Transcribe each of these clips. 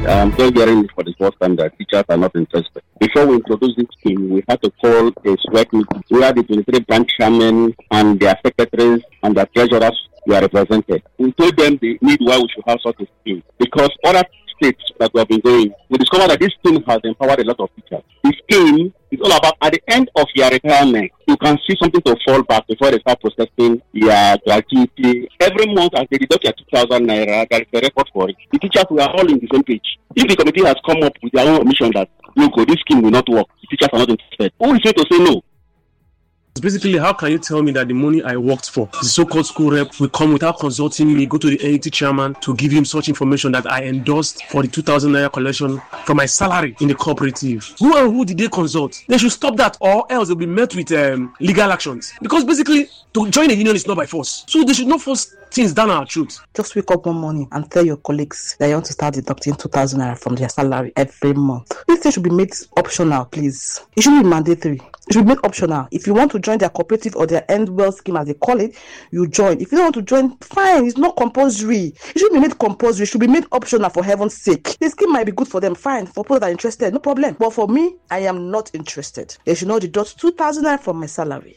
I'm just hearing it for the first time that teachers are not interested. Before we introduced this scheme, we had to call a SWEC meeting where the 23 branch chairmen and their secretaries and their treasurers were represented. We told them the need why we should have such a scheme because other states that we have been going, we discovered that this scheme has empowered a lot of teachers. The scheme is all about at the end of your retirement, you can see something to fall back before they start processing your gratuity. Every month as they deduct your 2,000 naira, there is a record for it. The teachers were all in the same page. If the committee has come up with their own omission that, look, this scheme will not work, the teachers are not interested, who is going to say no? Basically, how can you tell me that the money I worked for, the so-called school rep, will come without consulting me, go to the NUT chairman to give him such information that I endorsed for the 2,000 naira collection from my salary in the cooperative? Who did they consult? They should stop that, or else they'll be met with legal actions. Because basically, to join a union is not by force. So they should not force things down our throat. Just wake up one morning and tell your colleagues that you want to start deducting 2,000 naira from their salary every month. This thing should be made optional, please. It should be mandatory. It should be made optional. If you want to join their cooperative or their end well scheme, as they call it, you join. If you don't want to join, fine. It's not compulsory. It should be made compulsory. It should be made optional, for heaven's sake. The scheme might be good for them, fine. For people that are interested, no problem. But for me, I am not interested. They should not deduct 2,000 naira from my salary.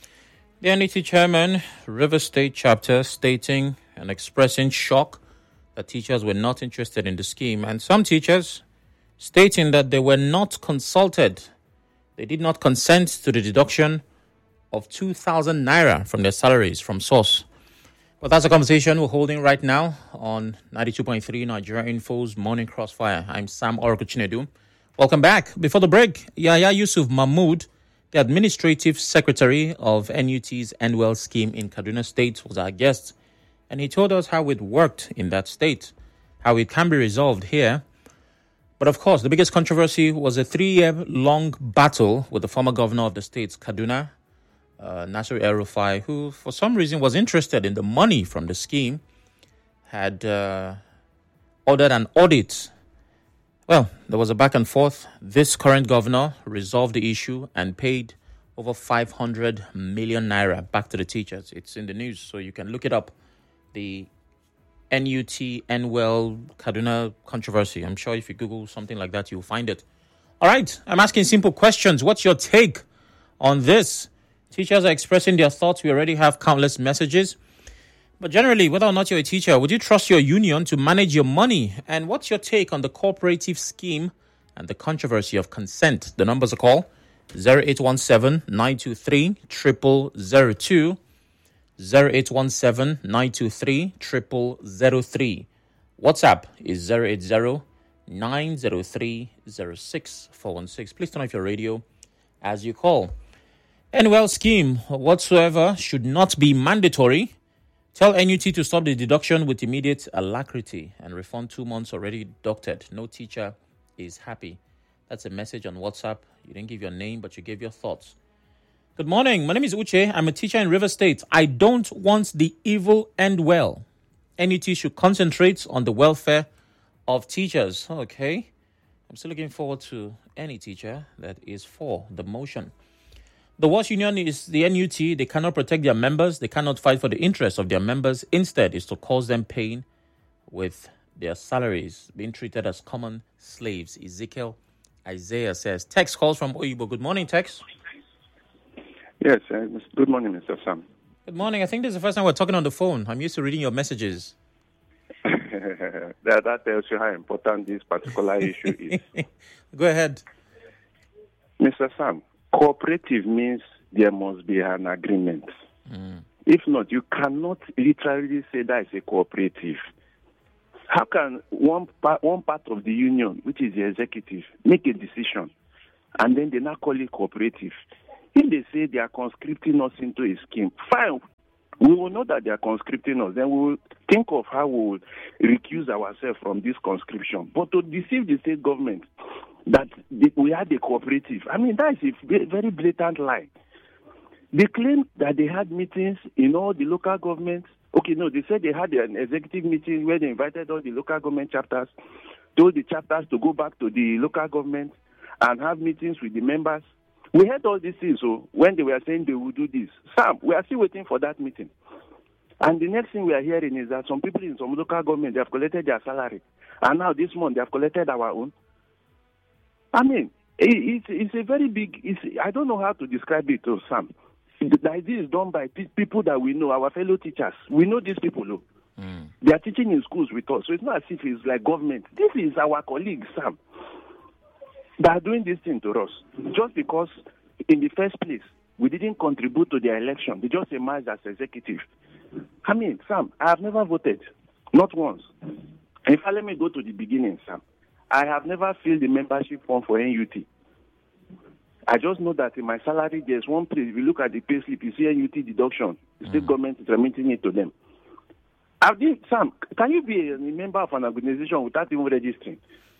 The NET chairman, River State chapter, stating and expressing shock that teachers were not interested in the scheme, and some teachers stating that they were not consulted. They did not consent to the deduction of 2,000 naira from their salaries from source. But that's a conversation we're holding right now on 92.3 Nigeria Info's Morning Crossfire. I'm Sam Orokuchinedu. Welcome back. Before the break, Yahya Yusuf Mahmood, the Administrative Secretary of NUT's Endwell scheme in Kaduna State, was our guest. And he told us how it worked in that state, how it can be resolved here. But of course, the biggest controversy was a 3-year-long battle with the former governor of the state, Kaduna, Nasir El-Rufai, who for some reason was interested in the money from the scheme, had ordered an audit. Well, there was a back and forth. This current governor resolved the issue and paid over 500 million naira back to the teachers. It's in the news, so you can look it up. The NUT, Endwell, Kaduna controversy. I'm sure if you Google something like that, you'll find it. All right, I'm asking simple questions. What's your take on this? Teachers are expressing their thoughts. We already have countless messages. But generally, whether or not you're a teacher, would you trust your union to manage your money? And what's your take on the cooperative scheme and the controversy of consent? The numbers are called 0817-923-0002, 0817-923-0003. WhatsApp is 080-903-06416. Please turn off your radio as you call. Endwell scheme whatsoever should not be mandatory. Tell NUT to stop the deduction with immediate alacrity and refund 2 months already deducted. No teacher is happy. That's a message on WhatsApp. You didn't give your name, but you gave your thoughts. Good morning. My name is Uche. I'm a teacher in River State. I don't want the evil end well. NUT should concentrate on the welfare of teachers. Okay. I'm still looking forward to any teacher that is for the motion. The worst union is the NUT. They cannot protect their members. They cannot fight for the interests of their members. Instead, is to cause them pain with their salaries, being treated as common slaves. Isaiah says. Tex calls from Oyibo. Good morning, Tex. Yes, good morning, Mr. Sam. Good morning. I think this is the first time we're talking on the phone. I'm used to reading your messages. That tells you how important this particular issue is. Go ahead. Mr. Sam, cooperative means there must be an agreement. If not, you cannot literally say that is a cooperative. How can one part of the union, which is the executive, make a decision and then they not call it cooperative? If they say they are conscripting us into a scheme, fine. We will know that they are conscripting us. Then we will think of how we will recuse ourselves from this conscription. But to deceive the state government that we had a cooperative, I mean, that is a very blatant lie. They claim that they had meetings in all the local governments. Okay, no, they said they had an executive meeting where they invited all the local government chapters, told the chapters to go back to the local government and have meetings with the members. We heard all these things, so when they were saying they would do this, Sam, we are still waiting for that meeting. And the next thing we are hearing is that some people in some local government, they have collected their salary. And now this month, they have collected our own. I mean, it's a very big, I don't know how to describe it to Sam. This is done by people that we know, our fellow teachers. We know these people. They are teaching in schools with us. So it's not as if it's like government. This is our colleagues, Sam, that are doing this thing to us. Just because in the first place, we didn't contribute to their election. They just emerged as executive. I mean, Sam, I have never voted. Not once. In fact, let me go to the beginning, Sam. I have never filled the membership form for NUT. I just know that in my salary, there's one place, if you look at the pay slip, you see NUT deduction. The state government is remitting it to them. Sam, can you be a member of an organization without even registering?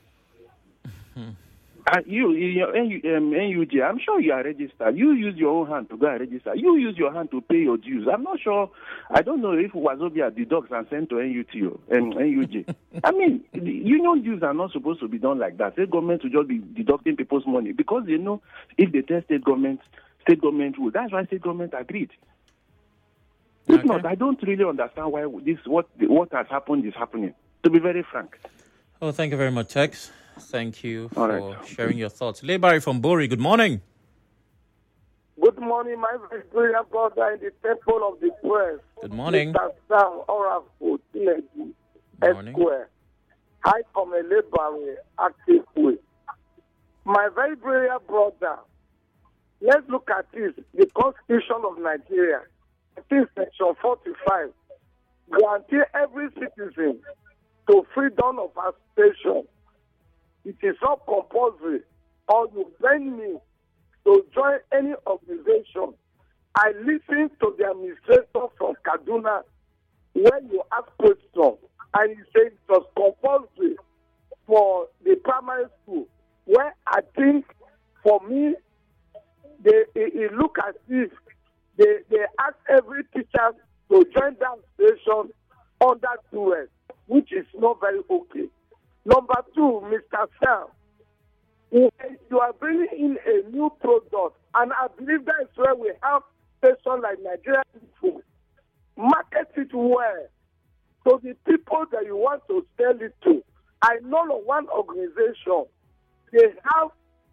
You, in your NUJ, I'm sure you are registered. You use your own hand to go and register. You use your hand to pay your dues. I'm not sure. I don't know if Wazobia deducts and sent to NUT and NUJ. I mean, union dues are not supposed to be done like that. State government will just be deducting people's money because they know if they tell state government will. That's why state government agreed. If not, I don't really understand why what has happened is happening, to be very frank. Oh, thank you very much, Tex. Thank you for sharing your thoughts. Lebari from Bori, good morning. Good morning, my very brilliant brother in the temple of the press. Good morning. Mr. Sam Orafu, Tinedu, Esquare. I come a Lebari, active way. My very brilliant brother, let's look at this. The Constitution of Nigeria, I think Section 45, guarantee every citizen to freedom of association. It is not compulsory, or you send me to join any organization. I listened to the administrator from Kaduna when you asked questions, and he said it was compulsory for the primary school, where I think, for me, it look as if they ask every teacher to join that station under 2S, which is not very okay. Number two, Mr. Sam, you are bringing in a new product, and I believe that is where we have stations like Nigeria Food. Market it well to the people that you want to sell it to. I know of one organization, they have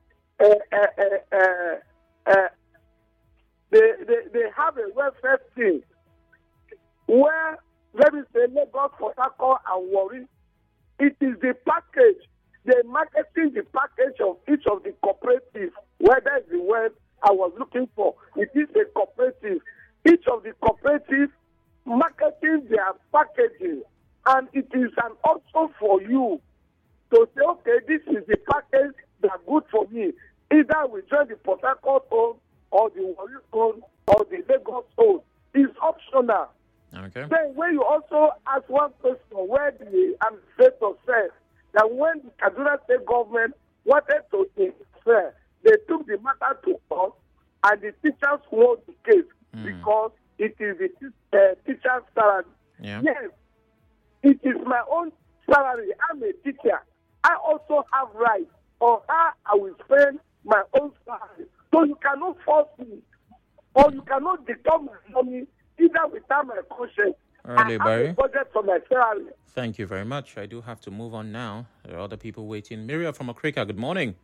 they have a welfare team where, let me say, Lagos, Port Harcourt, and Warri. It is the package. They're marketing the package of each of the cooperatives. Whether it's the word I was looking for, it is a cooperative. Each of the cooperatives marketing their packaging, and it is an option for you to say, okay, this is the package that's good for me. Either we join the Port Harcourt own, or the Warri own, or the Lagos own. It's optional. Okay. Then when you also ask one question where the administrator said that when the Kaduna State government wanted to interfere, they took the matter to court and the teachers won the case because it is the teacher's salary. Yeah. Yes, it is my own salary. I'm a teacher. I also have rights on how I will spend my own salary. So you cannot force me, or you cannot determine my money either without my conscience. I have a budget for my salary. Thank you very much. I do have to move on now. There are other people waiting. Miriam from Okrika, good morning.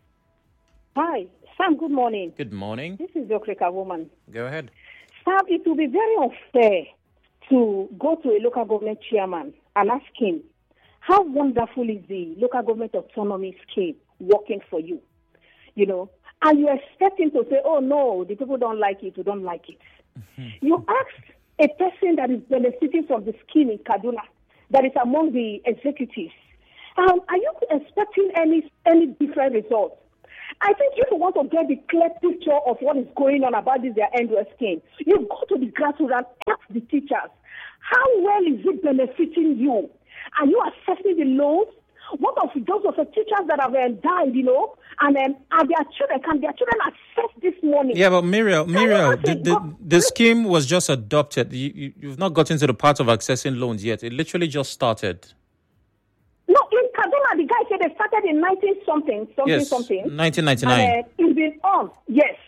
Hi. Sam, good morning. Good morning. This is the Okrika woman. Go ahead. Sam, it will be very unfair to go to a local government chairman and ask him, how wonderful is the local government autonomy scheme working for you? You know, and you expect him to say, oh, no, the people don't like it, we don't like it. You ask a person that is benefiting from the scheme in Kaduna, that is among the executives, are you expecting any different results? I think if you want to get the clear picture of what is going on about this their NUS scheme, you go to the grassroots and ask the teachers, how well is it benefiting you? Are you assessing the loans? What of those of the teachers that have died, you know, and are their children, can their children access this money? Yeah, but Miriam, the scheme was just adopted. You've not gotten to the part of accessing loans yet. It literally just started. No, in Kaduna, the guy said they started in 1999. And, it's been on, yes.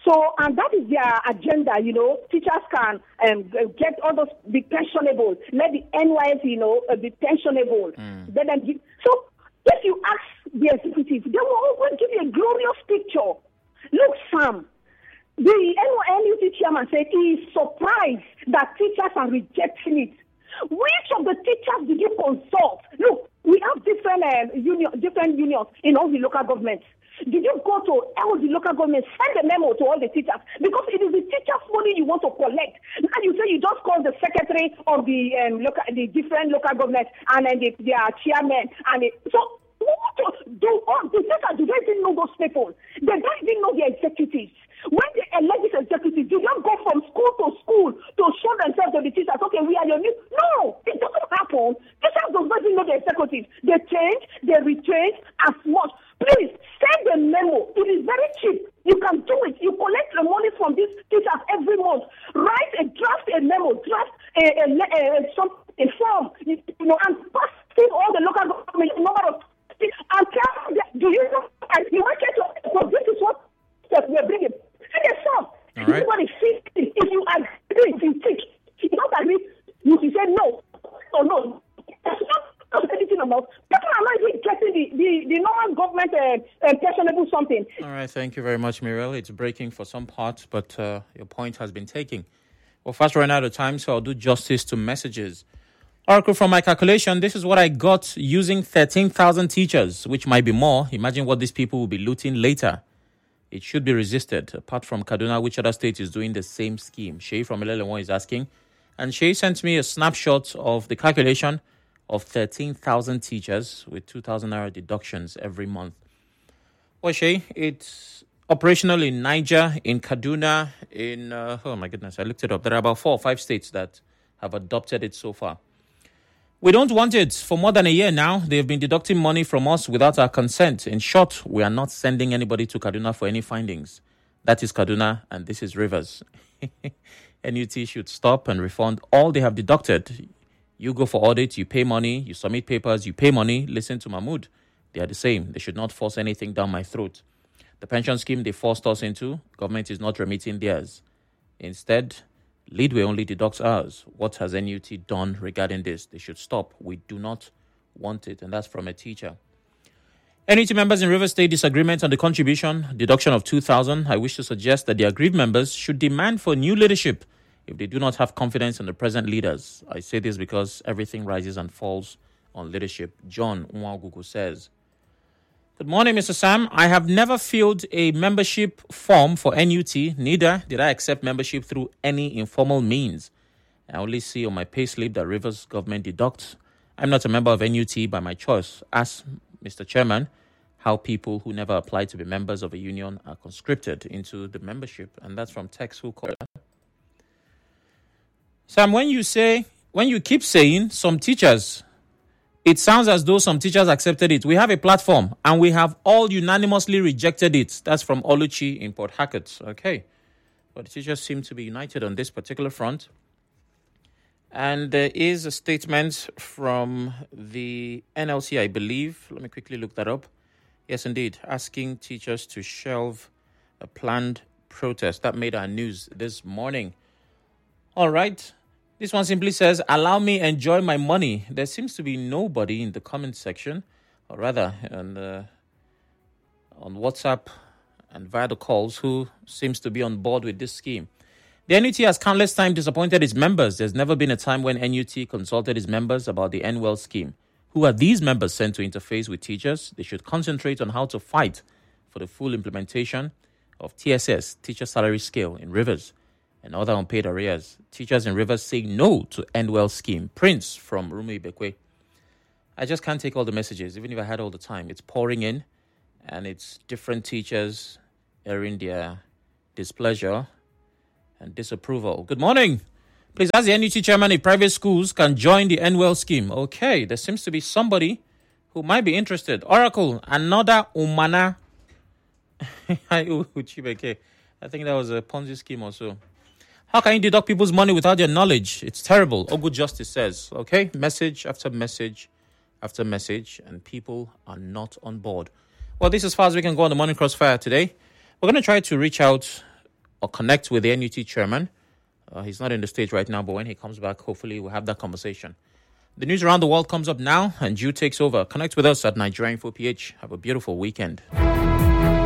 So, and that is their agenda, teachers can get all those, be pensionable, let the NYS, be pensionable. So, if you ask the executive, they will always give you a glorious picture. Look, Sam, the NUT chairman said he is surprised that teachers are rejecting it. Which of the teachers did you consult? Look, we have different unions in all the local governments. Did you go to all the local governments, send a memo to all the teachers? Because it is the teachers' money you want to collect. And you say you just call the secretary of the different local governments and then their chairman. So what do all the teachers? Do they even know those people? They don't even know the executives. When they elect this executive, do they go from school to show themselves to the teachers? Okay, we are your new. No, it doesn't happen. Teachers don't even know the executives. They change, they rechange as much. Please send a memo. It is very cheap. You can do it. You collect the money from these teachers every month. Draft a memo, draft a form, and pass it all the local government number of and tell them, do you know? And you want to this is what we are bringing. Send a form. Everybody fix it. If you agree, if you think, if you don't agree, you should say no or no. That's not anything about. People are not even getting the normal government questionable something. All right, thank you very much, Muriel. It's breaking for some parts, but your point has been taken. Well, fast running out of time, so I'll do justice to messages. Oracle, from my calculation, this is what I got using 13,000 teachers, which might be more. Imagine what these people will be looting later. It should be resisted. Apart from Kaduna, which other state is doing the same scheme? Shay from Elelewon is asking. And Shay sent me a snapshot of the calculation of 13,000 teachers with 2,000 naira deductions every month. Well, Shay, it's operational in Niger, in Kaduna, in, oh my goodness, I looked it up. There are about 4 or 5 states that have adopted it so far. We don't want it. For more than a year now, they've been deducting money from us without our consent. In short, we are not sending anybody to Kaduna for any findings. That is Kaduna, and this is Rivers. NUT should stop and refund all they have deducted. You go for audit, you pay money, you submit papers, you pay money. Listen to Mahmood. They are the same. They should not force anything down my throat. The pension scheme they forced us into, government is not remitting theirs. Instead, Leadway only deducts ours. What has NUT done regarding this? They should stop. We do not want it. And that's from a teacher. NUT members in Rivers State disagreement on the contribution deduction of 2,000. I wish to suggest that the aggrieved members should demand for new leadership if they do not have confidence in the present leaders. I say this because everything rises and falls on leadership. John Nwagugu says, good morning, Mr. Sam. I have never filled a membership form for NUT. Neither did I accept membership through any informal means. I only see on my payslip that Rivers government deducts. I'm not a member of NUT by my choice. Ask Mr. Chairman how people who never applied to be members of a union are conscripted into the membership. And that's from Tex who called. Sam, when you keep saying some teachers, it sounds as though some teachers accepted it. We have a platform and we have all unanimously rejected it. That's from Oluchi in Port Harcourt. Okay. But the teachers seem to be united on this particular front. And there is a statement from the NLC, I believe. Let me quickly look that up. Yes, indeed. Asking teachers to shelve a planned protest. That made our news this morning. All right. This one simply says, allow me enjoy my money. There seems to be nobody in the comment section, or rather on WhatsApp and via the calls, who seems to be on board with this scheme. The NUT has countless times disappointed its members. There's never been a time when NUT consulted its members about the NWEL scheme. Who are these members sent to interface with teachers? They should concentrate on how to fight for the full implementation of TSS, Teacher Salary Scale, in Rivers and other unpaid arrears. Teachers in Rivers say no to NWEL scheme. Prince from Rumi Bekwe. I just can't take all the messages, even if I had all the time. It's pouring in, and it's different teachers airing their displeasure and disapproval. Good morning. Please ask the NUT chairman if private schools can join the NWEL scheme. Okay, there seems to be somebody who might be interested. Oracle, another Umana. I think that was a Ponzi scheme or so. How can you deduct people's money without their knowledge? It's terrible. Ogu Justice says, okay, message after message after message, and people are not on board. Well, this is as far as we can go on the Morning Crossfire today. We're going to try to reach out or connect with the NUT chairman. He's not in the States right now, but when he comes back, hopefully we'll have that conversation. The news around the world comes up now, and Jude takes over. Connect with us at Nigeria Info PH. Have a beautiful weekend.